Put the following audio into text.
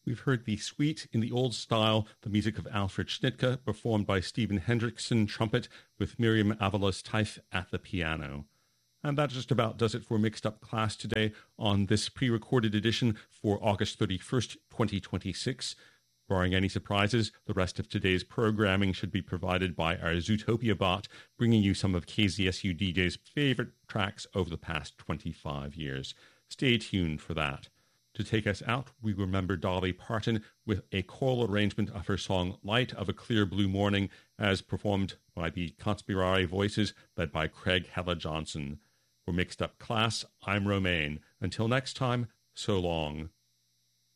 We've heard the Suite in the Old Style, the music of Alfred Schnittke, performed by Stephen Hendrickson, trumpet, with Miriam Avalos-Teif at the piano. And that just about does it for Mixed Up Class today on this pre-recorded edition for August 31st, 2026. Barring any surprises, the rest of today's programming should be provided by our Zootopia bot, bringing you some of KZSU DJ's favorite tracks over the past 25 years. Stay tuned for that. To take us out, we remember Dolly Parton with a choral arrangement of her song Light of a Clear Blue Morning, as performed by the Conspirare Voices, led by Craig Hella Johnson. For Mixed Up Class, I'm Romaine. Until next time, so long.